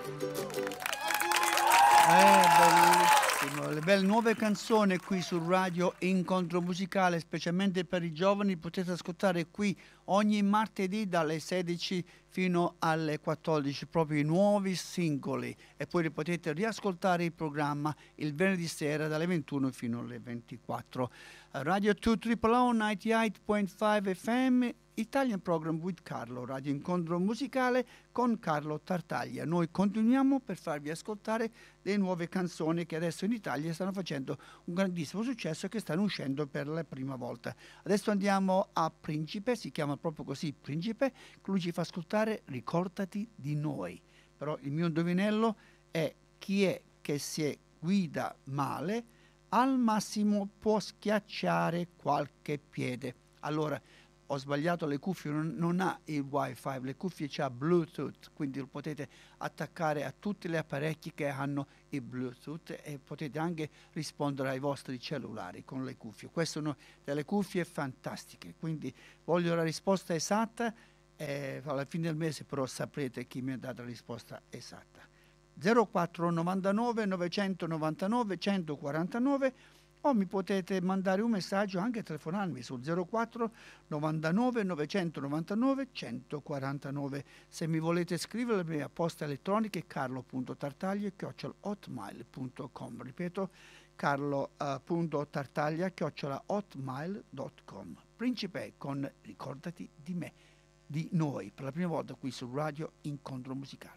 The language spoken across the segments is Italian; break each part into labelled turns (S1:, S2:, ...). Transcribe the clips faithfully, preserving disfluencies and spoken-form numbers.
S1: Eh, bellissimo. Le belle nuove canzoni qui su Radio Incontro Musicale, specialmente per i giovani, potete ascoltare qui ogni martedì dalle sedici fino alle quattordici, proprio i nuovi singoli, e poi potete riascoltare il programma il venerdì sera dalle ventuno fino alle ventiquattro. Radio due triple O novantotto virgola cinque F M, Italian Program with Carlo, Radio Incontro Musicale con Carlo Tartaglia. Noi continuiamo per farvi ascoltare le nuove canzoni che adesso in Italia stanno facendo un grandissimo successo e che stanno uscendo per la prima volta. Adesso andiamo a Principe, si chiama proprio così Principe, lui ci fa ascoltare Ricordati di noi. Però il mio indovinello è: chi è che si guida male al massimo può schiacciare qualche piede. Allora, ho sbagliato, le cuffie non, non ha il wifi, le cuffie c'ha Bluetooth, quindi lo potete attaccare a tutti gli apparecchi che hanno il Bluetooth e potete anche rispondere ai vostri cellulari con le cuffie. Queste sono delle cuffie fantastiche, quindi voglio la risposta esatta, eh, alla fine del mese però saprete chi mi ha dato la risposta esatta. zero quattro novantanove novecentonovantanove centoquarantanove, o mi potete mandare un messaggio, anche telefonarmi sul zero quattro novantanove novecentonovantanove centoquarantanove. Se mi volete scrivere, la mia posta elettronica è carlo.tartaglia chiocciola hotmail punto com. Ripeto, carlo.tartaglia chiocciola hotmail punto com. Principe con Ricordati di me, di noi, per la prima volta qui su Radio Incontro Musicale.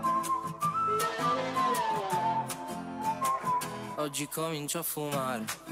S2: Oggi comincio a fumare